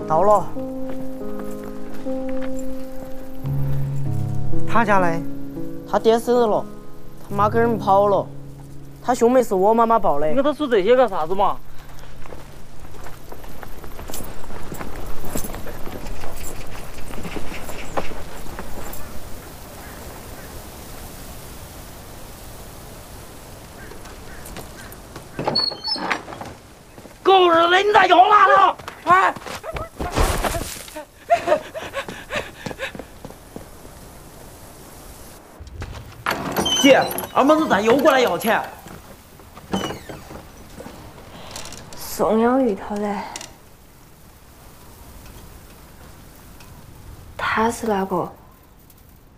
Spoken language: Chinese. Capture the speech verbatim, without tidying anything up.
到了。他家呢？ 他爹死了，他妈跟人跑了。他兄妹是我妈妈抱的。 你跟他说这些干啥子嘛？狗日的，你咋又来了？哎！姐，二妹子咋又过来要钱？ 送养鱼头的，他是哪个？